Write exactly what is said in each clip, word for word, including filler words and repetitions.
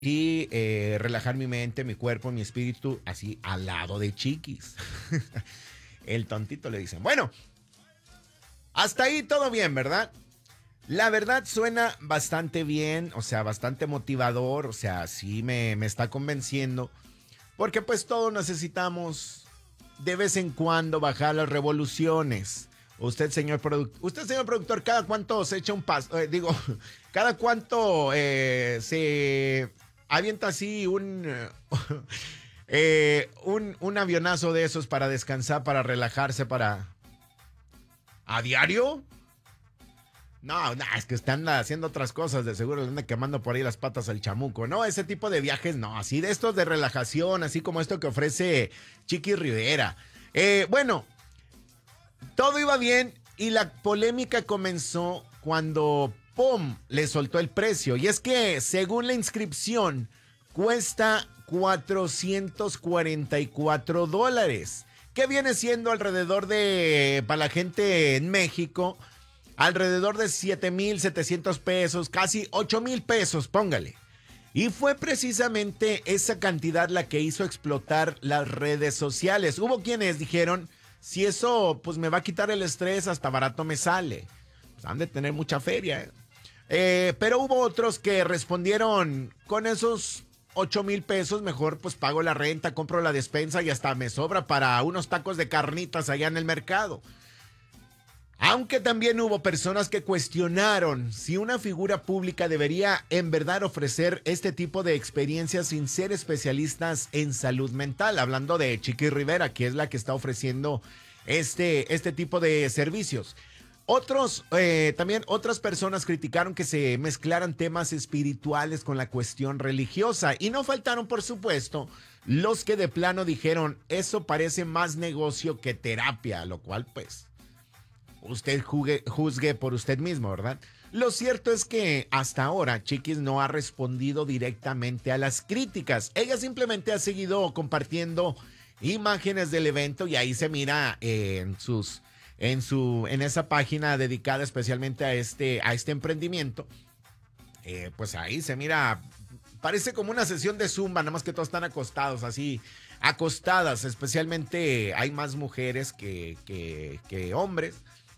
y eh, relajar mi mente, mi cuerpo, mi espíritu, así al lado de Chiquis. El tontito le dicen. Bueno, hasta ahí todo bien, ¿verdad? La verdad suena bastante bien, o sea, bastante motivador, o sea, sí me, me está convenciendo, porque pues todos necesitamos de vez en cuando bajar las revoluciones. Usted, señor productor, usted, señor productor, ¿cada cuánto se echa un paso? Eh, digo, ¿cada cuánto eh, se avienta así un, eh, un, un avionazo de esos para descansar, para relajarse, para... ¿A diario? No, no, es que están haciendo otras cosas, de seguro le anda quemando por ahí las patas al chamuco. No, ese tipo de viajes no, así de estos de relajación, así como esto que ofrece Chiqui Rivera. Eh, bueno, todo iba bien y la polémica comenzó cuando ¡pum! Le soltó el precio. Y es que, según la inscripción, cuesta cuatrocientos cuarenta y cuatro dólares. Que viene siendo alrededor de, para la gente en México, alrededor de siete mil setecientos pesos, casi ocho mil pesos, póngale. Y fue precisamente esa cantidad la que hizo explotar las redes sociales. Hubo quienes dijeron, si eso pues me va a quitar el estrés, hasta barato me sale. Pues han de tener mucha feria, ¿eh? Eh, pero hubo otros que respondieron, con esos ocho mil pesos, mejor pues pago la renta, compro la despensa y hasta me sobra para unos tacos de carnitas allá en el mercado. Aunque también hubo personas que cuestionaron si una figura pública debería en verdad ofrecer este tipo de experiencias sin ser especialistas en salud mental. Hablando de Chiqui Rivera, que es la que está ofreciendo este, este tipo de servicios. Otros, eh, también otras personas criticaron que se mezclaran temas espirituales con la cuestión religiosa. Y no faltaron, por supuesto, los que de plano dijeron, eso parece más negocio que terapia, lo cual pues... Usted juzgue, juzgue por usted mismo, ¿verdad? Lo cierto es que hasta ahora Chiquis no ha respondido directamente a las críticas. Ella simplemente ha seguido compartiendo imágenes del evento y ahí se mira eh, en sus, en su, en esa página dedicada especialmente a este, a este emprendimiento. Eh, pues ahí se mira, parece como una sesión de Zumba, nada más que todos están acostados, así, acostadas. Especialmente hay más mujeres que, que, que hombres.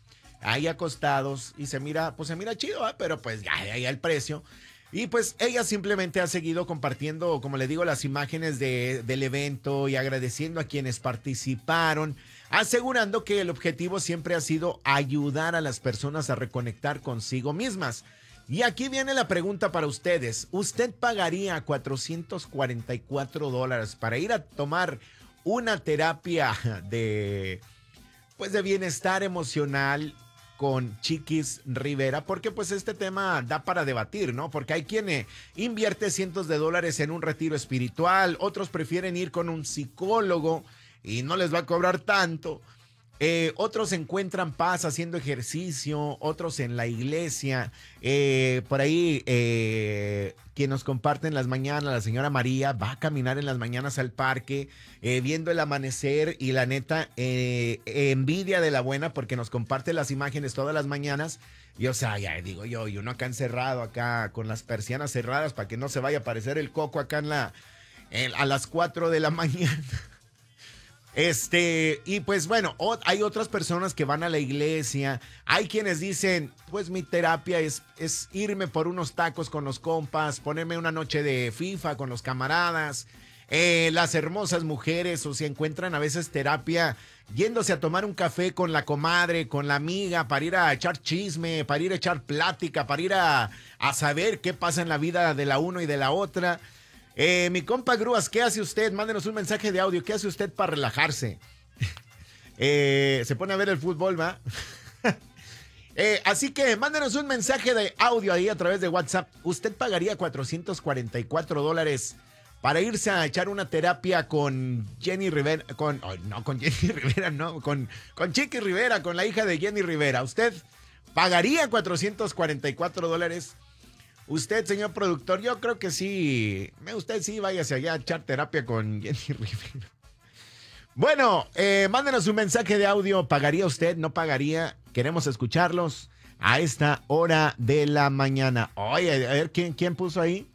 Ahí acostados y se mira, pues se mira chido, ¿eh? Pero pues ya, ya, ya el precio. Y pues ella simplemente ha seguido compartiendo, como le digo, las imágenes de, del evento y agradeciendo a quienes participaron, asegurando que el objetivo siempre ha sido ayudar a las personas a reconectar consigo mismas. Y aquí viene la pregunta para ustedes. ¿Usted pagaría cuatrocientos cuarenta y cuatro dólares para ir a tomar una terapia de, pues, de bienestar emocional con Chiquis Rivera? Porque pues este tema da para debatir, ¿no? Porque hay quien eh, invierte cientos de dólares en un retiro espiritual, otros prefieren ir con un psicólogo y no les va a cobrar tanto. Eh, otros encuentran paz haciendo ejercicio, otros en la iglesia. Eh, por ahí, eh, quien nos comparte en las mañanas, la señora María, va a caminar en las mañanas al parque, eh, viendo el amanecer y la neta, eh, envidia de la buena porque nos comparte las imágenes todas las mañanas. Y o sea, ya digo yo, y uno acá encerrado, acá con las persianas cerradas para que no se vaya a aparecer el coco acá en la, en, a las cuatro de la mañana. Este, y pues bueno, o, hay otras personas que van a la iglesia, hay quienes dicen, pues mi terapia es, es irme por unos tacos con los compas, ponerme una noche de FIFA con los camaradas. Eh, las hermosas mujeres o se encuentran a veces terapia yéndose a tomar un café con la comadre, con la amiga, para ir a echar chisme, para ir a echar plática, para ir a, a saber qué pasa en la vida de la uno y de la otra. Eh, mi compa Grúas, ¿qué hace usted? Mándenos un mensaje de audio. ¿Qué hace usted para relajarse? eh, se pone a ver el fútbol, ¿va? eh, así que mándenos un mensaje de audio ahí a través de WhatsApp. ¿Usted pagaría cuatrocientos cuarenta y cuatro dólares para irse a echar una terapia con Jenny Rivera? Con, oh, no, con Jenny Rivera, no. Con, con Chiqui Rivera, con la hija de Jenny Rivera. ¿Usted pagaría cuatrocientos cuarenta y cuatro dólares? Usted, señor productor, yo creo que sí. Usted sí, váyase allá a echar terapia con Jenny Rivera. Bueno, eh, mándenos un mensaje de audio. ¿Pagaría usted? ¿No pagaría? Queremos escucharlos a esta hora de la mañana. Oye, a ver, ¿quién, quién puso ahí?